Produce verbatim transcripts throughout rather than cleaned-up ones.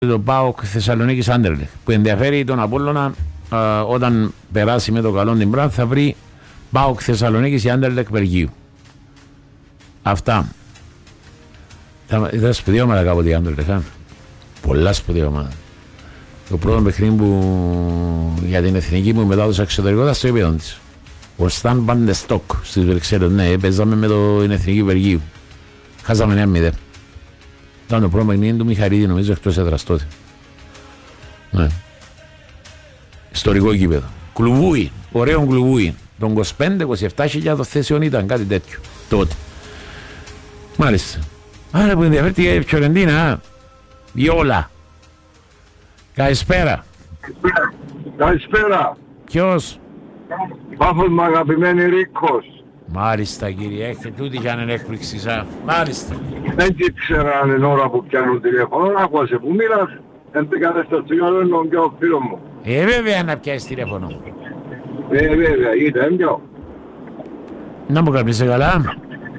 το ΠΑΟΚ Θεσσαλονίκης Άντερλεχτ, που ενδιαφέρει τον Απόλλωνα α, όταν περάσει με το καλό την πράγμα θα βρει ΠΑΟΚ Θεσσαλονίκης ή Άντερλεχτ Βελγίου. Αυτά. Ήταν σπουδαία ομάδα κάποτε η Άντερλεχτ. Πολλά σπουδαία ομάδα. Το πρώτο παιχνίδι που για την εθνική μου μετάδοση εξωτερικό ήταν στο επίπεδο της. Ο Σταν Παντεστόκ στις Βρυξέλλες. Ναι, παίζαμε με την εθνική Βελγίου. Χάσαμε ένα μηδέν. Ήταν το πρώτο παιχνίδι του Μιχαρίδη, νομίζω, εκτός έδρας τότε. Ναι. Ιστορικό γήπεδο. Κλουβούι, ωραίο κλουβούι. Τον είκοσι πέντε είκοσι επτά χιλιάδες θέσεων ήταν κάτι τέτοιο τότε. Μάλιστα. Άρα που ενδιαφέρει η Φιωρεντίνα, Βιόλα. Καλησπέρα. Καλησπέρα. Ποιος? Πάφος μου αγαπημένη Ρίκος. Μάλιστα κύριε, έχετε τούτη για να έκπληξη σαν. Μάλιστα. Δεν ήξερα αν είναι ώρα που πιάνουν τηλέφωνο, άκουασε που μίλας, έμπηκατε στο τσιγάρο είναι ο φίλο μου. Ε, βέβαια να πιάσεις τηλέφωνο. Ε, βέβαια, είτε έμπιο. Να μου κάνεις καλά.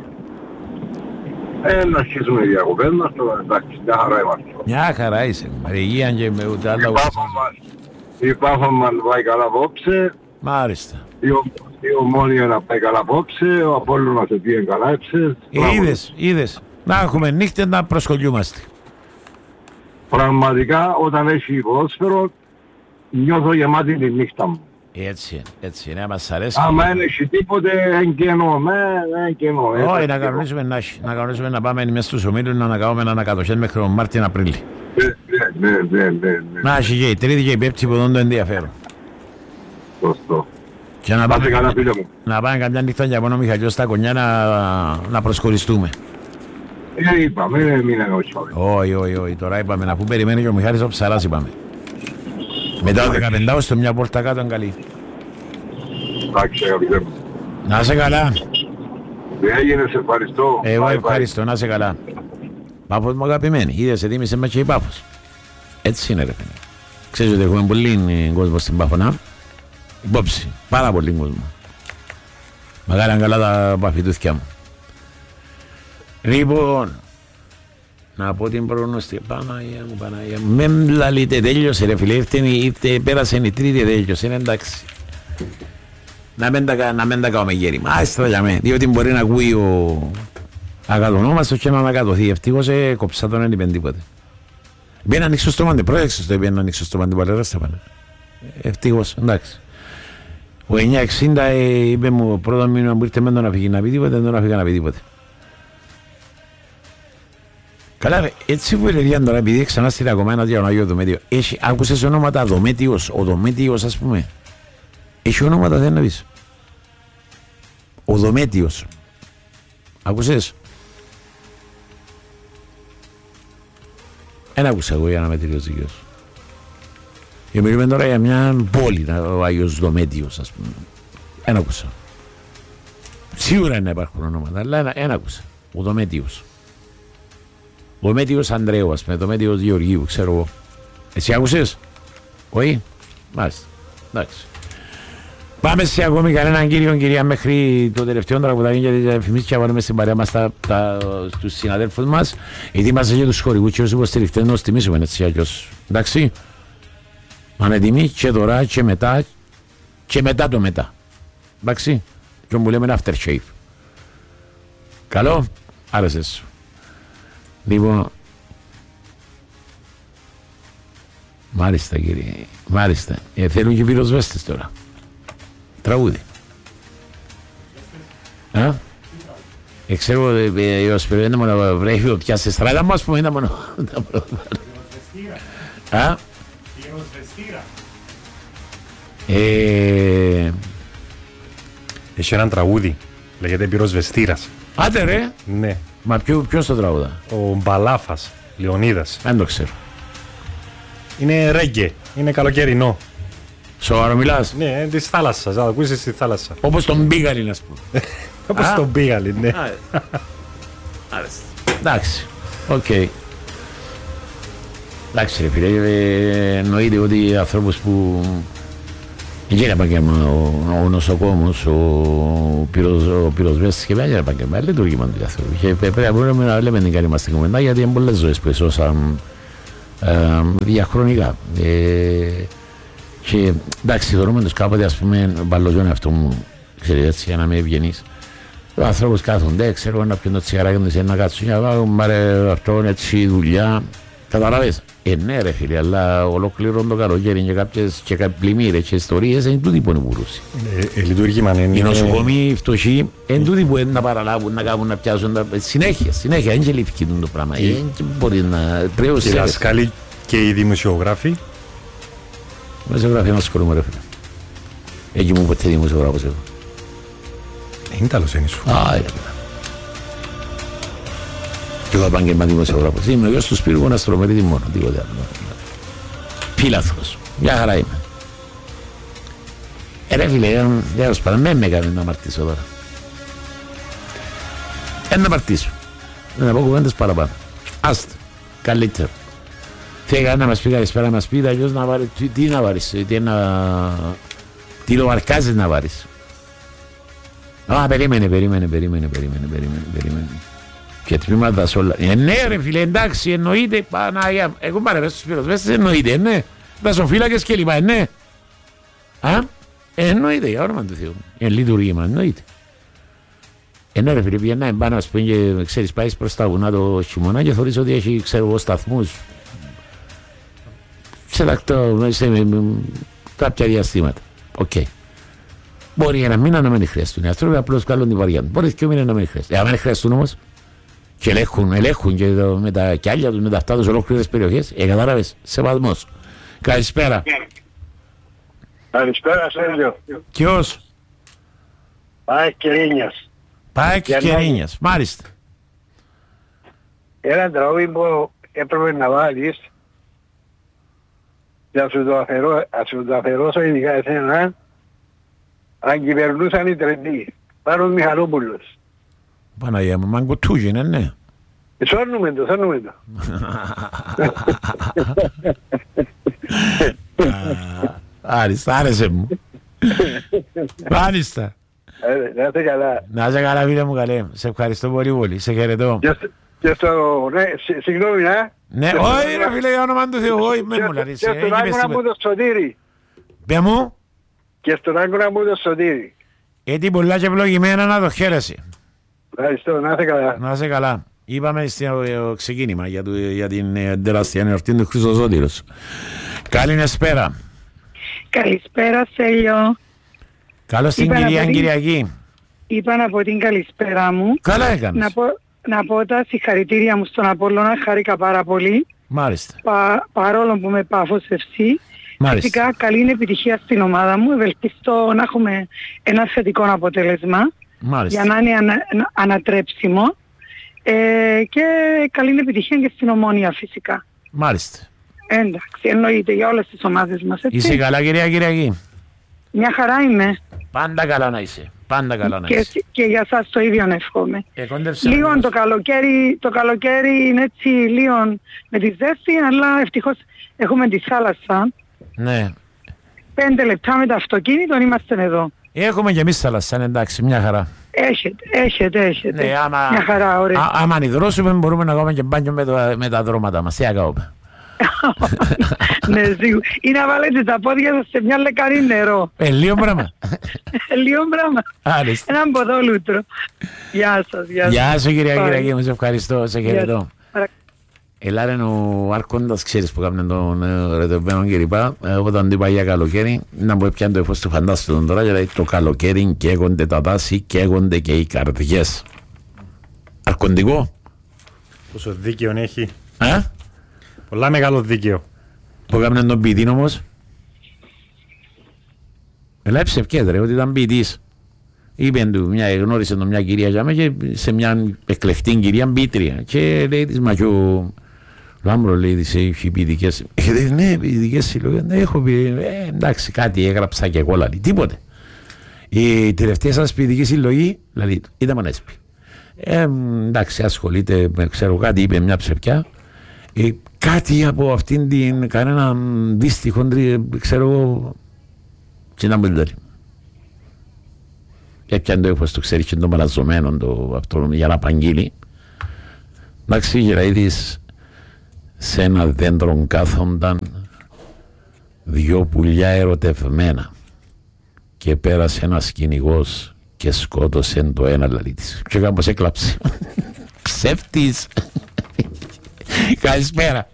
Ε, να αρχίσουμε οι διακοπές μας τώρα, εντάξει, μια χαρά είμαστε. Μια χαρά είσαι, Μαριγία και με ούτε άλλα. Η Πάφα μας πάει καλά απόψε. Μάλιστα. Η Ομόνια να πάει καλά απόψε, ο Απόλλωνας σε πήγαινε καλά έψε. Είδες, είδες. Να έχουμε νύχτες να προσκολιούμαστε. Πραγματικά όταν έχει ποδόσφαιρο νιώθω γεμάτη τη νύχτα μου. Έτσι, έτσι είναι, μας αρέσει. Άμα δεν έχει τίποτε, εγκαινώ, με, εγκαινώ. Όχι, να κανονίσουμε να, να κανονίσουμε να πάμε μέσα στους ομίλους να ανακαλούμε ανακατοχές μέχρι τον Μάρτιν-Απρίλη. Ναι, ναι, ναι, ναι. Να έχει και η τρίτη και η πέπτη που δεν το ενδιαφέρον. Σωστό. Και να πάμε, καμιά, να πάμε καμιά νύχτα για μόνο Μιχαλιό στα κονιά να, να προσχωριστούμε. Ε, είπαμε, μην είναι όχι. Όχι, όχι, όχι, τώρα είπαμε να που περιμένει και ο Μιχάλης ο Ψαράς είπαμε. Μετά το δεκαπεντάω στο μια πόρτα κάτω είναι καλή. Εντάξει, αγαπητέ μου. Να είσαι καλά. Έγινε, σε ευχαριστώ. Εγώ ευχαριστώ, να είσαι καλά. Πάφος μου αγαπημένη, είδες, ετοίμησε με και η Πάφος. Έτσι είναι ρε φίλε. Ξέρεις ότι έχουμε πολύ κόσμο στην Πάφωνα. Υπόψη, πάρα πολύ κόσμο. Μακάρι αν καλά τα παφιτούθκια μου. Λοιπόν, να πω την προγνωστή. Παναγία μου, Παναγία μου. Μεν λαλείτε, τέλειωσε ρε φίλε, ήρθε, ήρθε, πέρασε η τρίτη, τέλειωσε, είναι εντάξει. Να μην τα, να μην τα κάνουμε γέρημα. Άστρα για μέ, διότι μπορεί να ακούει ο ακατονόμαστος και να ανακατωθεί. Ευτυχώς ε, κοψά τον ένιπεν τίποτε. Μπαίνει να ανοίξω στο μάντι, πρόσεξε στο μπαίνει να ανοίξω στο μάντι, παλαιρά στα πάνε. Ευτυχώς, εντάξει. Ο εννιά εξήντα ε, είπε μου πρώτο μήνυμα που ήρθε με τον να φύγει να πει τίποτε, δεν τον να φύγει να πει τίποτε. Καλά ρε, έτσι που είναι τώρα επειδή ξανά στείλε ακόμα ένα διαγωνάγιο Δομέτιο. Έχει, άκουσες ονόματα Δομέτιος, ο Δομέτιος ας πούμε. Έχει ονόματα δεν να πεις. Ο Δομέτιος. Άκουσες. Ένα άκουσα εγώ για να μετρήσω δικαιός. Και μιλούμε τώρα για μια πόλη, ο Άγιος Δομέτιος ας πούμε. Ένα άκουσα. Σίγουρα είναι να υπάρχουν ονόματα, αλλά ένα, ένα άκουσα. Ο Δομέτιος. Ο Δομέτιος Ανδρέου ας πούμε, ο Δομέτιος Γεωργίου, ξέρω εγώ. Εσύ άκουσες. Όχι. Μάλιστα. Εντάξει. Πάμε σε ακόμη κανέναν κύριο κυρία μέχρι το τελευταίο τραγουδάκι για τις διαφημίσεις και βάλουμε στην παρέα μας τα, τα, τους συναδέλφους μας. Ετοίμαστε για τους χορηγούς και όσους υποστηριχτές να τους τιμήσουμε έτσι αλλιώς. Εντάξει. Αν έτοιμοι και τώρα και μετά και μετά το μετά. Εντάξει. Και μου λέμε after shave. Καλό. Άρεσε σου. Λοιπόν. Μάλιστα κύριε. Μάλιστα. Ε, θέλουν και πυροσβέστες τώρα. Τραγούδι. Α? Ε, ξέρω, ο Σπυρίδη μόνο βρέχει ο πια σε στράτα μου, ας πούμε, ήταν μόνο. Α? Ε... Έχει έναν τραγούδι, λέγεται Πυροσβεστήρας. Άντε ρε! Ναι. Μα ποιο, ποιος το τραγούδα? Ο Μπαλάφας, Λεωνίδας. Δεν το ξέρω. Είναι ρέγγε, είναι καλοκαιρινό. Σοβαρό μιλάς? Ναι, της θάλασσας, θα το ακούσεις στη θάλασσα. Όπως τον Μπίγαλιν, ας πούμε. Όπως τον Μπίγαλιν, ναι. Άρεσε. Εντάξει, οκ. Εντάξει ρε φίλε, εννοείται ότι οι ανθρώπους που... Εκεί είναι επαγγέλμα, ο νοσοκόμος, ο πυροσβέστης και πέρα επαγγέλμα, λειτουργήμα του ανθρώπου. Και πρέπει να μπορούμε να λέμε την καλή μας την κομμεντά, γιατί είναι πολλές ζωές που εσώσαν ε, διαχρονικά. Ε, και εντάξει, θεωρούμε τους κάποτε, ας πούμε, μπαλωζόν αυτό μου, ξέρετε, έτσι, για να με ευγενείς. Ο άνθρωπος κάθονται, ξέρω, να πιούν το τσιγαράκι τους, να κάτσουν, να βάλουν αυτόν, έτσι, δουλειά. Καταλάβες. Ε, ναι ρε φίλε, αλλά ολόκληρο το καλοκαίρι και κάποιες και κάποιες πλημμύρες και ιστορίες είναι τούτοι που είναι μπορούσοι. Ε, ε, λειτουργήμα είναι... Οι νοσοκομοί, οι φτωχοί, είναι τούτοι που είναι να παραλάβουν, να κάνουν, να πιάσουν, να... συνέχεια, συνέχεια, είναι και λήφθηκε το πράγμα. Ε, και μπορεί να τρέωσε. Οι δάσκαλοι και οι δημοσιογράφοι. Δημοσιογράφοι να ασχολούμαι ρε φίλε. Εκεί μου ποτέ δημοσιογράφος εγώ. Είναι τέλος είναι σου. Α, ρε φίλε. Και εγώ επάγγελμα δημοσιογράφος. Είμαι ο γιος του Σπύρου Αστρομερίτη μόνο, τίποτε άλλο. Φύλαθρος. Μια χαρά είμαι. Ε, ρε φίλε, τέλος πάντων, με με έκανε να αμαρτήσω τώρα. Ε, να αμαρτήσω. Δεν θα πω κουβέντες παραπάνω. Άστε, καλύτερο. Θέλει να μας πει καλησπέρα, να μας πει, αλλιώς να βάλει, τι, τι να βάλεις, τι να... Τι λοβαρκάζεις να βάλεις. Α, περίμενε, περίμενε, περίμενε, περίμενε, περίμενε, περίμενε. Και τμήματα σε όλα. Ε, ναι ρε φίλε, εντάξει, εννοείται, Παναγιά. Εγώ πάρε πες στους πύρους, πες εννοείται, ναι. Δασοφύλακες και λοιπά, ναι. Α, εννοείται, για όνομα του Θεού. Εν λειτουργήμα, εννοείται. Ε, ναι ρε φίλε, πήγαινε πάνω, ας πούμε, και ξέρεις, πάεις προς τα βουνά το χειμώνα και θεωρείς ότι έχει, ξέρω εγώ, σταθμούς. Σε τακτό, σε κάποια διαστήματα. Οκ. Okay. Μπορεί ένα μήνα να μην χρειαστούν οι άνθρωποι, απλώς βγάλουν τη βαριά του. Μπορεί και μήνα να μην χρειαστούν. Αν δεν χρειαστούν όμως, και ελέγχουν, ελέγχουν και το, με τα κιάλια τους, με τα αυτά τους ολόκληρες περιοχές, ε, κατάλαβες, σεβασμός. Καλησπέρα. Καλησπέρα, Σέργιο. Ποιος? Πάεκ Κερίνιας. Πάεκ Κερίνιας, μάλιστα. Ένα τραγούδι που έπρεπε να βάλεις για να σου το αφαιρώ, να σου το αφαιρώσω ειδικά εσένα, αν κυβερνούσαν οι τρεντοί. Πάρουν Μιχαλόπουλος. Παναγία μου, μαγκουτούγι είναι, ναι. Σόρνουμε το, σόρνουμε το. Άριστα, άρεσε μου. Άριστα. Να είσαι καλά. Να είσαι καλά φίλε μου καλέ. Σε ευχαριστώ πολύ πολύ. Σε χαιρετώ. Και στο, ναι, συγγνώμη, να. Ναι, όχι ρε φίλε, για όνομα του Θεού, όχι, με μου λαρίσει. Και στον Άγκονα μου το Σωτήρι. Πε μου. Και στον Άγκονα μου το Σωτήρι. Έτσι πολλά και ευλογημένα να το χαίρεσαι. Ευχαριστώ, να είσαι καλά. Να είσαι καλά. Είπαμε στο ξεκίνημα για, το, για την τεράστια εορτή του Χριστοζώτηρος. Καληνεσπέρα. Καλησπέρα, Σέλιο. Καλώς την κυρία την... Κυριακή. Είπα να πω την καλησπέρα μου. Καλά έκανες. Να πω, να πω τα συγχαρητήρια μου στον Απόλλωνα, χάρηκα πάρα πολύ. Μάλιστα. Πα, παρόλο που με πάφος ευσύ. Φυσικά καλή επιτυχία στην ομάδα μου. Ευελπιστώ να έχουμε ένα θετικό αποτέλεσμα. Μάλιστα. Για να είναι ανα, ανατρέψιμο. Ε, και καλή επιτυχία και στην Ομόνια φυσικά. Μάλιστα. Εντάξει, εννοείται για όλες τις ομάδες μας, έτσι. Είσαι καλά κυρία Κυριακή? Μια χαρά είμαι. Πάντα καλά να είσαι. Πάντα καλά να και, είσαι. Και για σας το ίδιο να εύχομαι. Ε, λίγο το καλοκαίρι, το καλοκαίρι είναι έτσι λίγο με τη ζέστη, αλλά ευτυχώς έχουμε τη θάλασσα. Ναι. Πέντε λεπτά με το αυτοκίνητο είμαστε εδώ. Έχουμε και εμείς θάλασσα, εντάξει, μια χαρά. Έχετε, έχετε, έχετε. Ναι, άμα, μια χαρά, ωραία. Α, άμα ανυδρώσουμε μπορούμε να κάνουμε και μπάνιο με, το, με τα δρώματα μας. Τι αγάπη. Ναι, σίγουρα. Ή να βάλετε τα πόδια σας σε μια λεκαρή νερό. Ε, λίγο πράγμα. Λίγο πράγμα. Άριστα. Έναν ποδόλουτρο. Γεια σας, γεια σας. Γεια σου κυρία Κυριακή, μου σε ευχαριστώ, σε χαιρετώ. Ελά ρε ο Άρχοντας, ξέρεις που κάνουν τον ρετευμένο κλπ. Όταν του είπα για καλοκαίρι, να μου έπιανε το φως του φαντάστου τώρα, γιατί το καλοκαίρι καίγονται τα δάση, καίγονται και οι καρδιές. Αρχοντικό. Πόσο δίκαιο έχει. Α? Πολλά μεγάλο δίκαιο. Που έκαναν τον ποιητή όμως. Ελά έψευκε ρε, ότι ήταν ποιητής. Είπε του, μια, γνώρισε τον μια κυρία για μένα και σε μια εκλεκτή κυρία μπήτρια. Και λέει της, μα και ο Λάμπρο λέει της, έχει ποιητικές. Και λέει, ναι, ποιητικές συλλογές, ναι, έχω πει, ε, εντάξει, κάτι έγραψα και εγώ, λέει, τίποτε. Η τελευταία σας ποιητική συλλογή, δηλαδή, ήταν Μανέσπη. Ε, εντάξει, ασχολείται με, ξέρω κάτι, είπε μια ψευκιά. Ε, κάτι από αυτήν την, κανένα δύστιχο, ξέρω εγώ, συνάμπελταρι. Έπιανε το έπως το ξέρει και το παραζωμένο το, αυτό, για να απαγγείλει. Εντάξει, γεραίδης σε ένα δέντρο κάθονταν δυο πουλιά ερωτευμένα και πέρασε ένας κυνηγός και σκότωσε το ένα λαλί της. Και κάπως έκλαψε. Ψεύτης. Καλησπέρα.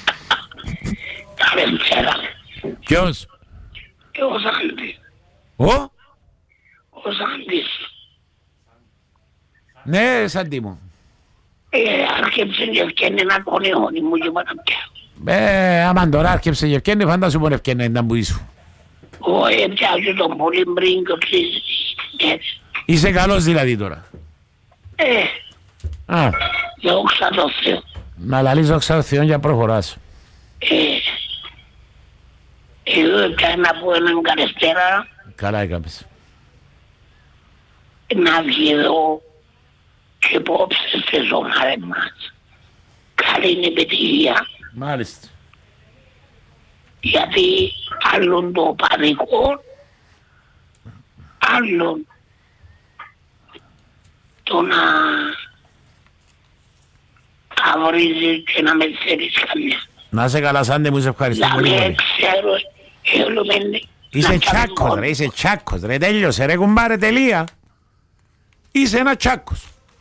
Καλησπέρα. Ποιος? Ο Σάντης. Ο? Ο Σάντης. Ναι, Σάντι μου. Ε, άρχιψε και ευκένει να κονεί όνει μου και πάνω πια. Ε, άμα τώρα άρχιψε και ευκένει, φαντάσου μόνο ευκένει ήταν που ήσου. Εγώ έπιαζω τον πολύ πριν και οξύσεις. Είσαι καλός δηλαδή τώρα. Ε, Α, δόξα τω Θεώ. να λαλείς δόξα τω Θεώ για προχωράς. Ε, εγώ έπιανα από έναν καλεσπέρα Καλά έκαμες. να βγει εδώ και υπόψε στις ομάδες μας. Καλή επιτυχία. Μάλιστα. Γιατί άλλον το πανικό, άλλον το να καβρίζεις και να με ξέρεις καμιά. Να είσαι καλά, Σάντι μου, σε ευχαριστώ πολύ. Να πολύ. με ξέρω, θέλουμε Είσαι να τσάκος κάνουμε ρε, είσαι τσάκος ρε, τέλειωσε ρε κουμπάρε, τελεία. Είσαι ένα τσάκος.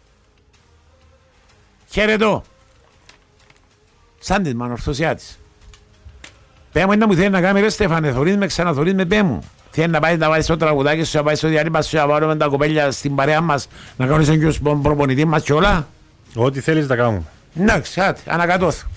Χαιρετώ. Σάντι, μανορθωσιάτης. Πέ μου είναι να μου θέλει να κάνει ρε Στέφανε, θωρείς με, ξαναθωρείς με, πέ μου. Θέλει να πάει να βάλεις το τραγουδάκι σου, να πάει στο διάρρημα σου, να βάλουμε τα κοπέλια στην παρέα μας, να κάνεις τον προπονητή μας και όλα. Ό,τι θέλεις να κάνουμε. Εντάξει, άντε, ανακατώθω.